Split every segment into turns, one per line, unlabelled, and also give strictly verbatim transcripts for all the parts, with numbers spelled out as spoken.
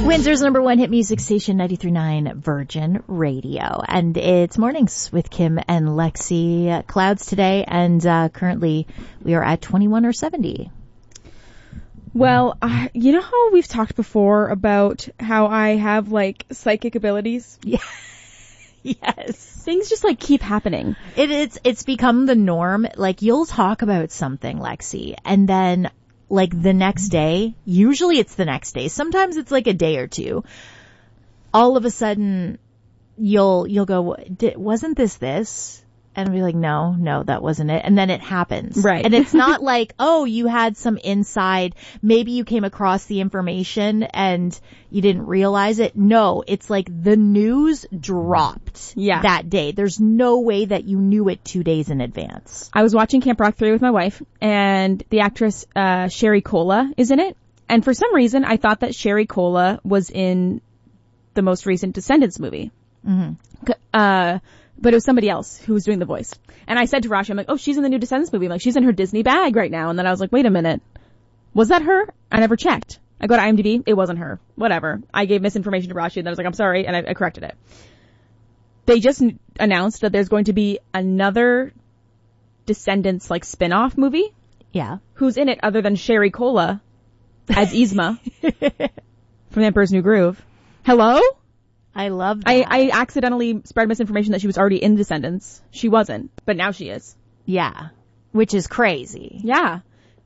Windsor's number one hit music station, ninety-three point nine Virgin Radio. And it's mornings with Kim and Lexi. Clouds today, and uh, currently we are at twenty-one or seventy.
Well, uh, you know how we've talked before about how I have, like, psychic abilities?
Yeah. Yes.
Things just, like, keep happening.
It, it's, it's become the norm. Like, you'll talk about something, Lexi, and then like the next day, usually it's the next day, sometimes it's like a day or two, all of a sudden you'll, you'll go, wasn't this this? And I'll be like, no, no, that wasn't it. And then it happens.
Right.
And it's not like, oh, you had some inside, maybe you came across the information and you didn't realize it. No, it's like the news dropped
yeah.
that day. There's no way that you knew it two days in advance.
I was watching Camp Rock three with my wife, and the actress uh Sherry Cola is in it. And for some reason, I thought that Sherry Cola was in the most recent Descendants movie.
Mm-hmm.
Uh... But it was somebody else who was doing the voice. And I said to Rashi, I'm like, oh, she's in the new Descendants movie. I'm like, she's in her Disney bag right now. And then I was like, wait a minute. Was that her? I never checked. I go to IMDb. It wasn't her. Whatever. I gave misinformation to Rashi, and then I was like, I'm sorry. And I, I corrected it. They just n- announced that there's going to be another Descendants, like, spin-off movie.
Yeah.
Who's in it other than Sherry Cola as Yzma from The Emperor's New Groove. Hello?
I love that.
I, I accidentally spread misinformation that she was already in Descendants. She wasn't, but now she is.
Yeah. Which is crazy.
Yeah.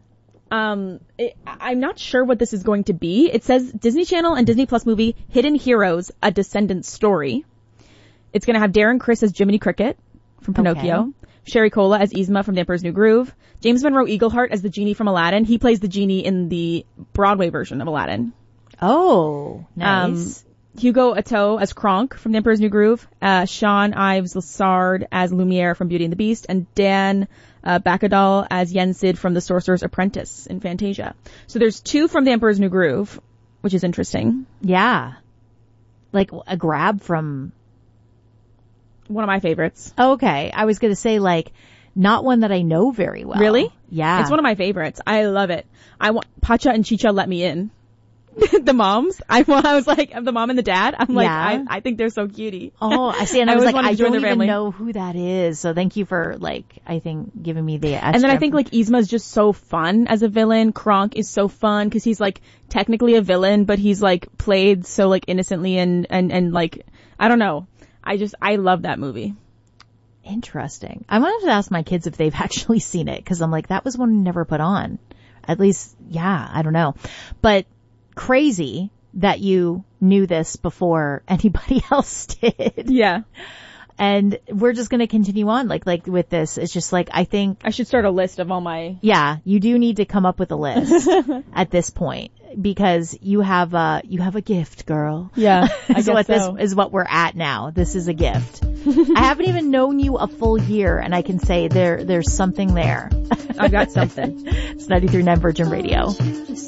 Um, it, I'm not sure what this is going to be. It says Disney Channel and Disney Plus movie Hidden Heroes, a Descendants story. It's going to have Darren Criss as Jiminy Cricket from Pinocchio. Okay. Sherry Cola as Yzma from The Emperor's New Groove. James Monroe Eagleheart as the genie from Aladdin. He plays the genie in the Broadway version of Aladdin.
Oh, nice.
Um, Hugo Atto as Kronk from The Emperor's New Groove, uh, Sean Ives Lassard as Lumiere from Beauty and the Beast, and Dan uh, Bacadal as Yensid from The Sorcerer's Apprentice in Fantasia. So there's two from The Emperor's New Groove, which is interesting.
Yeah. Like a grab from...
One of my favorites.
Okay. I was going to say, like, not one that I know very well.
Really?
Yeah.
It's one of my favorites. I love it. I want Pacha and Chicha Let Me In. The moms. I, I was like, the mom and the dad. I'm like,
yeah.
I, I think they're so cutie.
Oh, I see. And I, I was like, I don't even
family.
know who that is. So thank you for, like, I think giving me the extra.
And then I think, like, Yzma is just so fun as a villain. Kronk is so fun because he's, like, technically a villain, but he's, like, played so, like, innocently and, and, and, like, I don't know. I just, I love that movie.
Interesting. I might have to ask my kids if they've actually seen it, because I'm like, that was one we never put on. At least, yeah, I don't know. But crazy that you knew this before anybody else did.
Yeah.
And we're just going to continue on like, like with this. It's just like, I think
I should start a list of all my,
yeah, you do need to come up with a list at this point, because you have a, you have a gift, girl.
Yeah. I
so
guess
what
so.
This is what we're at now. This is a gift. I haven't even known you a full year, and I can say there, there's something there.
I've got something.
It's ninety-three point nine Virgin Radio.